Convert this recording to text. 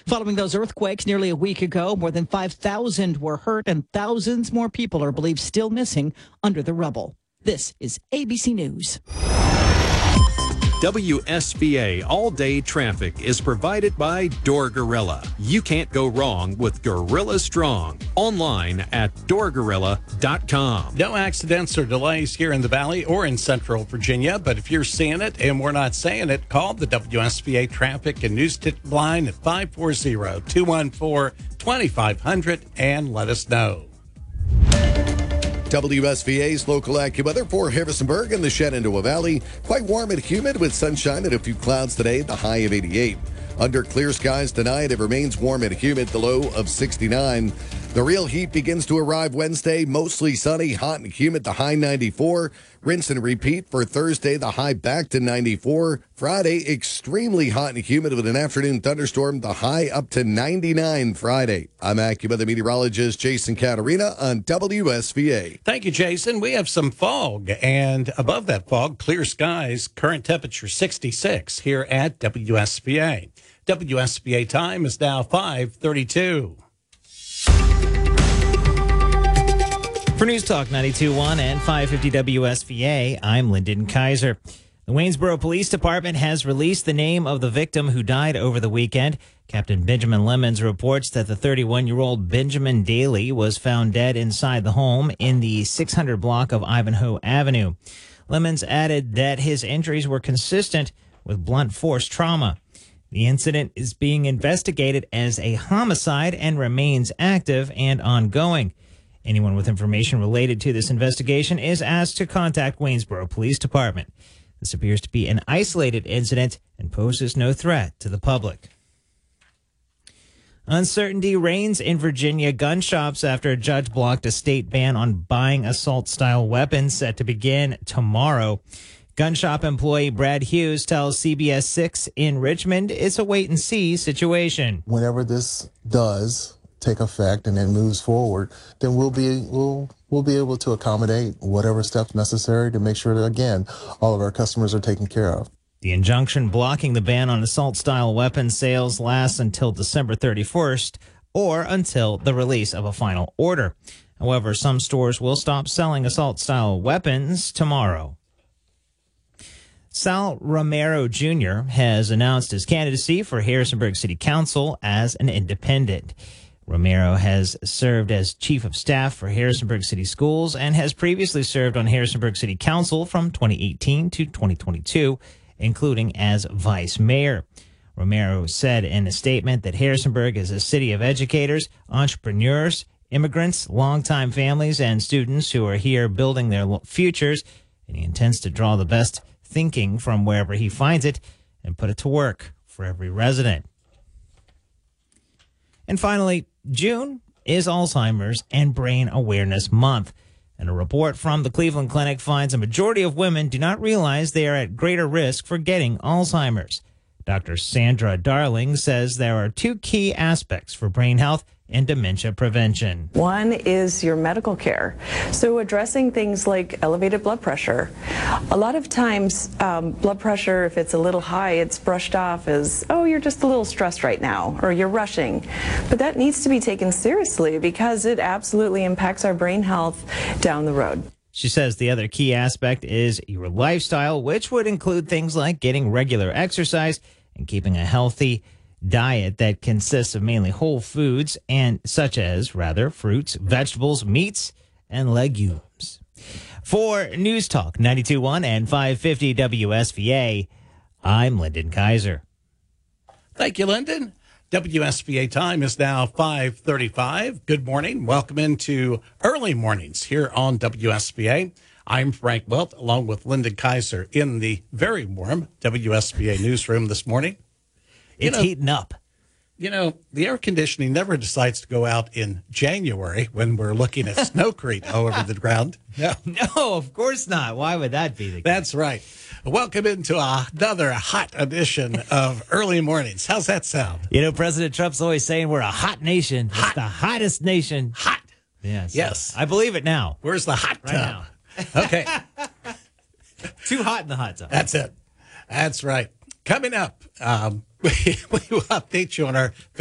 Following those earthquakes nearly a week ago, more than 5,000 were hurt and thousands more people are believed still missing under the rubble. This is ABC News. WSVA all-day traffic is provided by Door Gorilla. You can't go wrong with Gorilla Strong. Online at doorgorilla.com. No accidents or delays here in the Valley or in Central Virginia, but if you're seeing it and we're not saying it, call the WSVA Traffic and News Tip line at 540-214-2500 and let us know. WSVA's local AccuWeather for Harrisonburg and the Shenandoah Valley. Quite warm and humid with sunshine and a few clouds today, the high of 88. Under clear skies tonight, it remains warm and humid, the low of 69. The real heat begins to arrive Wednesday, mostly sunny, hot and humid, the high 94. Rinse and repeat for Thursday, the high back to 94. Friday, extremely hot and humid with an afternoon thunderstorm, the high up to 99 Friday. I'm AccuWeather meteorologist Jason Caterina on WSVA. Thank you, Jason. We have some fog, and above that fog, clear skies, current temperature 66 here at WSVA. WSVA time is now 5:32. For News Talk 92.1 and 550 WSVA, I'm Lyndon Kaiser. The Waynesboro Police Department has released the name of the victim who died over the weekend. Captain Benjamin Lemons reports that the 31-year-old Benjamin Daly was found dead inside the home in the 600 block of Ivanhoe Avenue. Lemons added that his injuries were consistent with blunt force trauma. The incident is being investigated as a homicide and remains active and ongoing. Anyone with information related to this investigation is asked to contact Waynesboro Police Department. This appears to be an isolated incident and poses no threat to the public. Uncertainty reigns in Virginia gun shops after a judge blocked a state ban on buying assault-style weapons set to begin tomorrow. Gun shop employee Brad Hughes tells CBS 6 in Richmond it's a wait-and-see situation. Whenever this does take effect and it moves forward, then we'll be able to accommodate whatever steps necessary to make sure that, again, all of our customers are taken care of. The injunction blocking the ban on assault-style weapon sales lasts until December 31st or until the release of a final order. However, some stores will stop selling assault-style weapons tomorrow. Sal Romero Jr. has announced his candidacy for Harrisonburg City Council as an independent. Romero has served as chief of staff for Harrisonburg City Schools and has previously served on Harrisonburg City Council from 2018 to 2022, including as vice mayor. Romero said in a statement that Harrisonburg is a city of educators, entrepreneurs, immigrants, longtime families, and students who are here building their futures, and he intends to draw the best thinking from wherever he finds it and put it to work for every resident. And finally, June is Alzheimer's and Brain Awareness Month. And a report from the Cleveland Clinic finds a majority of women do not realize they are at greater risk for getting Alzheimer's. Dr. Sandra Darling says there are two key aspects for brain health and dementia prevention. One is your medical care. So addressing things like elevated blood pressure. A lot of times blood pressure, if it's a little high, it's brushed off as, oh, you're just a little stressed right now, or you're rushing. But that needs to be taken seriously because it absolutely impacts our brain health down the road. She says the other key aspect is your lifestyle, which would include things like getting regular exercise and keeping a healthy diet that consists of mainly whole foods and fruits, vegetables, meats, and legumes. For News Talk 92.1 and 550 WSVA, I'm Lyndon Kaiser. Thank you, Lyndon. WSVA time is now 5:35. Good morning. Welcome into early mornings here on WSVA. I'm Frank Wilt, along with Lyndon Kaiser in the very warm WSVA newsroom this morning. It's heating up. You know, the air conditioning never decides to go out in January when we're looking at snowcrete all over the ground. No, of course not. Why would that be the case? That's right. Welcome into another hot edition of Early Mornings. How's that sound? You know, President Trump's always saying we're a hot nation. Hot. It's the hottest nation. Hot. Yes. Yes. I believe it now. Where's the hot tub? Right now. Okay. Too hot in the hot tub. That's it. That's right. Coming up, we will update you on our